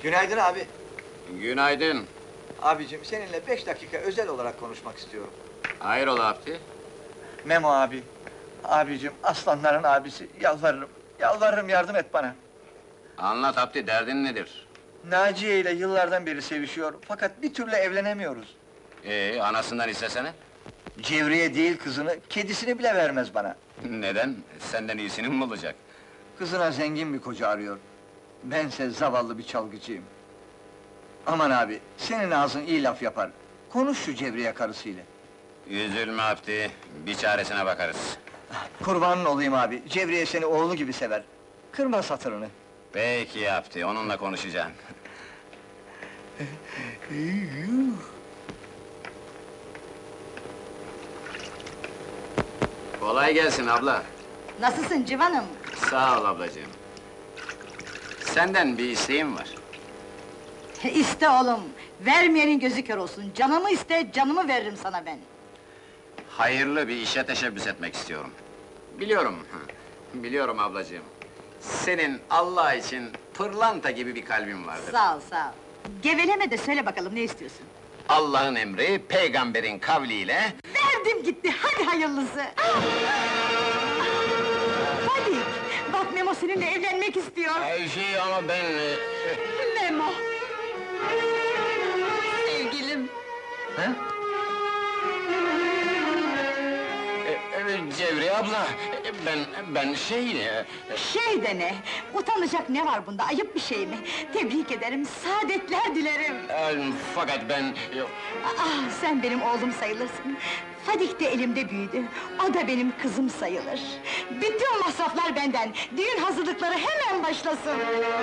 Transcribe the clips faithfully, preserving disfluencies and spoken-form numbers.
Günaydın abi. Günaydın. Abicim seninle beş dakika özel olarak konuşmak istiyorum. Hayrola Abdi? Memo abi. Abicim aslanların abisi, yalvarırım. Yalvarırım yardım et bana. Anlat Abdi, derdin nedir? Naciye ile yıllardan beri sevişiyor fakat bir türlü evlenemiyoruz. Ee, anasından istesene. Cevriye değil kızını, kedisini bile vermez bana. Neden? Senden iyisini mi bulacak? Kızına zengin bir koca arıyor. Bense zavallı bir çalgıcıyım. Aman abi, senin ağzın iyi laf yapar. Konuş şu Cevriye karısıyla. Üzülme Abdi, bir çaresine bakarız. Kurbanın olayım abi, Cevriye seni oğlu gibi sever. Kırma satırını. Peki Abdi, onunla konuşacağım. Kolay gelsin abla. Nasılsın civanım? Sağ ol ablacığım. Senden bir isteğim var. İste oğlum, vermeyenin gözü kör olsun. Canımı iste, canımı veririm sana ben. Hayırlı bir işe teşebbüs etmek istiyorum. Biliyorum, biliyorum ablacığım. Senin Allah için pırlanta gibi bir kalbin vardır. Sağ ol, sağ ol. Geveleme de söyle bakalım, ne istiyorsun? Allah'ın emri, peygamberin kavliyle... Verdim gitti, hadi hayırlısı! Hadi! Bak Memo seninle evlenmek istiyor! Ay şey ama ben... e, Memo! Sevgilim! He? e, e, Cevriye abla, e, ben, ben şey... e, Şey de ne? Utanacak ne var bunda, ayıp bir şey mi? Tebrik ederim, saadetler dilerim! e, fakat ben... e, Ah, sen benim oğlum sayılırsın. Fadik de elimde büyüdü. O da benim kızım sayılır. Bütün masraflar benden. Düğün hazırlıkları hemen başlasın.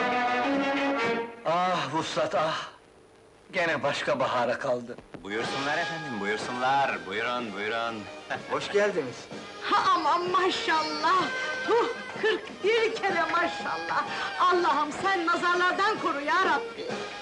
Ah vuslat ah! Gene başka bahara kaldı. Buyursunlar efendim, buyursunlar. Buyurun, buyurun. Hoş geldiniz. Ha aman maşallah! Huh, kırk bir kere maşallah! Allah'ım sen nazarlardan koru ya Rabbi!